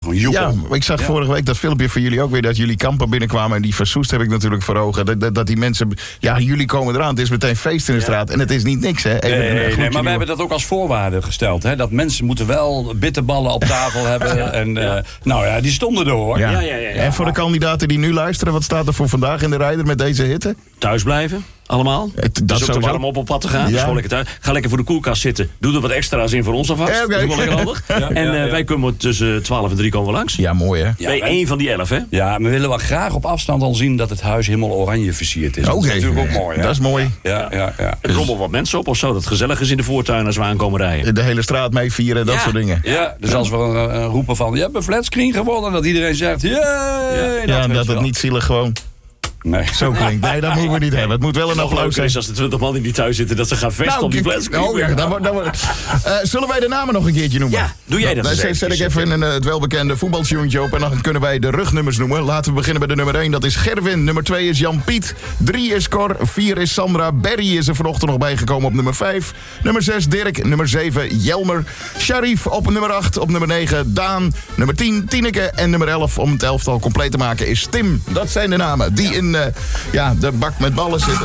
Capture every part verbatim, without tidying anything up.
Gewoon joepel. Ja, ik zag Ja. vorige week dat filmpje van jullie ook weer... dat jullie kampen binnenkwamen en die versoest heb ik natuurlijk voor ogen. Dat, dat, dat die mensen... Ja, jullie komen eraan. Het is meteen feest in de straat. En het is niet niks, hè? Even Nee, een nee, groetje nee, maar we nieuwe- hebben dat ook als voorwaarde gesteld. Hè? Dat mensen moeten wel bitterballen op tafel hebben. En, uh, nou ja, die stonden er hoor. Ja. Ja, ja, ja, ja. En voor de kandidaten die nu luisteren... wat staat er voor vandaag in de rijder met deze hitte? Thuis blijven, allemaal. Het- dat Dat is ook te sowieso. warm op op pad te gaan. Ja. Dus gewoon lekker thuis. Ga lekker voor de koelkast zitten. Doe er wat extra's in voor ons alvast. Ja, oké. Dat is wel lekker handig. En ja, uh, ja. wij komen tussen twaalf en drie komen we langs. Ja, mooi, hè? Ja, Bij wij- één van die elf, hè? Ja, we willen wel graag op afstand al zien dat het huis helemaal oranje versierd is. Dat Oké. is natuurlijk ook mooi, hè? Dat is mooi. Ja, ja, ja. Er komen wat mensen op of zo. Dat het gezellig is in de voortuin als we aankomen rijden. De hele straat mee vieren, dat Ja. soort dingen. Ja, dus als we uh, roepen van, je hebt een flatscreen gewonnen, dat iedereen zegt, yay! Ja, en weet dat je het wel. niet zielig gewoon Nee. zo klinkt. Nee, dat moeten we niet hebben. Het moet wel een Nog applaus leuker zijn. is als de twintig man die niet thuis zitten... dat ze gaan vesten op die kijk, flatscreen. oh, ja, dan, wordt- dan, wordt- Eh, zullen wij de namen nog een keertje noemen? Ja, doe jij dat Dan eens zet, zet ik eventjes. even een, eh, het welbekende voetbaltuntje op... en dan kunnen wij de rugnummers noemen. Laten we beginnen bij de nummer één. Dat is Gerwin. Nummer twee is Jan-Piet. drie is Cor. vier is Sandra. Berry is er vanochtend nog bijgekomen op nummer vijf. Nummer zes Dirk. Nummer zeven Jelmer. Sharif op nummer acht. Op nummer negen Daan. Nummer tien Tineke. En nummer elf, om het elftal compleet te maken, is Tim. Dat zijn de namen die in eh, ja, de bak met ballen zitten.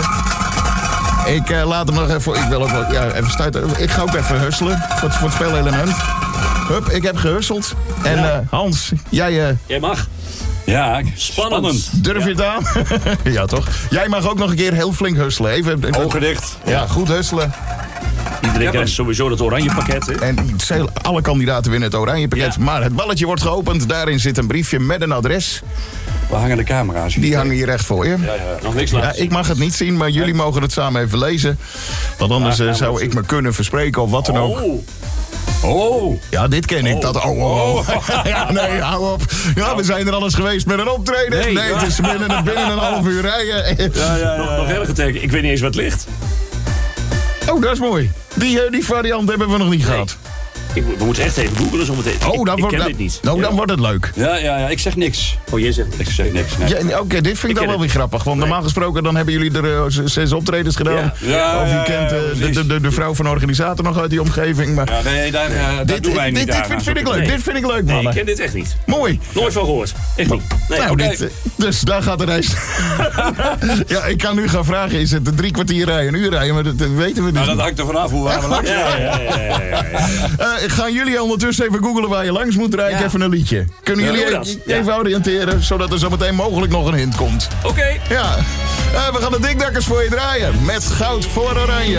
Ik eh, laat hem nog even... Ik wil ook wel, ja, even stuiten. Ik ga ook even husselen voor het, voor het spelelement. Hup, ik heb gehusseld. En Ja. eh, Hans, jij eh, Jij mag. Ja, Spannend. spannend. durf je het aan? Ja, toch? Jij mag ook nog een keer heel flink husselen. Even, Ogen dicht. ja, goed husselen. Iedereen krijgt sowieso dat oranje pakket, hè? En ze- alle kandidaten winnen het oranje pakket. Ja. Maar het balletje wordt geopend. Daarin zit een briefje met een adres. We hangen de camera's. Die hangen hier recht voor je. Ja, ja. Nog niks Ja, laten. ik mag het niet zien, maar jullie mogen het samen even lezen. Want anders Ja, eh, gaan we zou het ik me kunnen verspreken of wat dan ook. Oh, Oh. Ja, dit ken ik. Dat, oh, oh, oh. Ja, nee, hou op. Ja, we zijn er alles geweest met een optreden. Nee, Nee. het is binnen, binnen een half uur rijden. Ja, ja, nog, ja. nog erger teken. Ik weet niet eens wat het ligt. Oh, dat is mooi. Die, eh, die variant hebben we nog niet gehad. Ik, we moeten echt even googlen zo meteen. Oh, dan ik wordt, ken dan, dit niet. nou, dan wordt het leuk. Ja, ja, ja, ik zeg niks. Oh, jij zegt Ik zeg niks. Nee. Ja, Oké, dit vind ik, Ik dan ken wel weer het. grappig. Want normaal gesproken dan hebben jullie er eh, z- zes optredens gedaan. Ja. Ja, of je ja, kent eh, ja, de, precies. de, de, de vrouw van de organisator nog uit die omgeving. Maar Ja, nee, daar, uh, daar dit, doen wij dit, niet dit aan. vind, vind ik leuk. Nee. Dit vind ik leuk, Nee, mannen. ik ken dit echt niet. Mooi. Nooit van gehoord. Echt niet. Nee, Nou, oké. dit, eh, dus daar gaat de reis. Ja, ik kan nu gaan vragen, is het een drie kwartier rijden, een uur rijden? Maar dat, dat weten we dus Nou, dat niet. hangt er vanaf hoe waar we langs Ja, ja, ja, ja, ja, ja. Eh, gaan jullie ondertussen even googlen waar je langs moet rijden? Ja. Even een liedje. Kunnen Ja, jullie doe even, dat. even oriënteren, zodat er zo meteen mogelijk nog een hint komt? Oké. Ja, Eh, we gaan de dikdakkers voor je draaien. Met goud voor oranje.